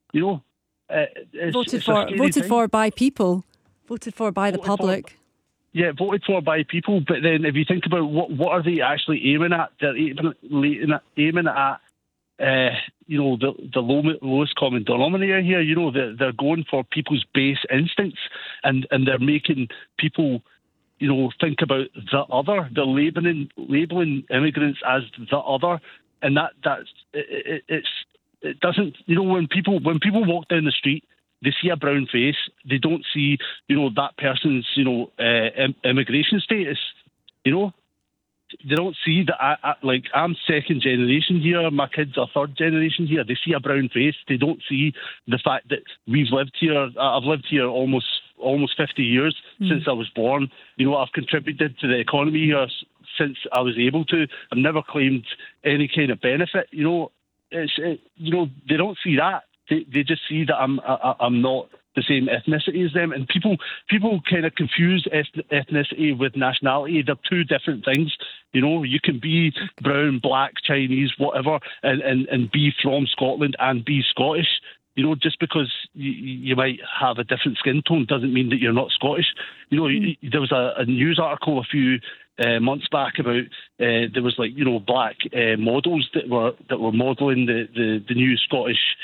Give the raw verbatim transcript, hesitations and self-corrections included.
You know, uh, it's, voted it's for voted thing. for by people, voted for by voted the public. For, yeah, voted for by people. But then, if you think about what what are they actually aiming at? They're aiming at, aiming at uh, you know, the the low, lowest common denominator here. You know, they're they're going for people's base instincts, and and they're making people, you know, think about the other. They're labeling labeling immigrants as the other, and that that's it, it, it's it doesn't. You know, when people when people walk down the street, they see a brown face. They don't see, you know, that person's, you know, uh, immigration status. You know, they don't see that. I, I like I'm second generation here. My kids are third generation here. They see a brown face. They don't see the fact that we've lived here. I've lived here almost almost fifty years mm. since I was born. You know, I've contributed to the economy here since I was able to. I've never claimed any kind of benefit. You know, it's it, you know they don't see that. They they just see that I'm I, I'm not the same ethnicity as them, and people people kind of confuse ethnicity with nationality. They're two different things. You know, you can be brown, black, Chinese, whatever, and, and, and be from Scotland and be Scottish. You know, just because you, you might have a different skin tone doesn't mean that you're not Scottish. You know, mm. there was a, a news article a few uh, months back about uh, there was like you know black uh, models that were that were modelling the, the, the new Scottish